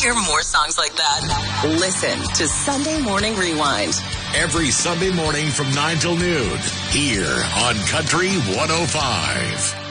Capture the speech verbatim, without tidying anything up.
hear more songs like that, listen to Sunday Morning Rewind. Every Sunday morning from nine till noon here on Country one oh five.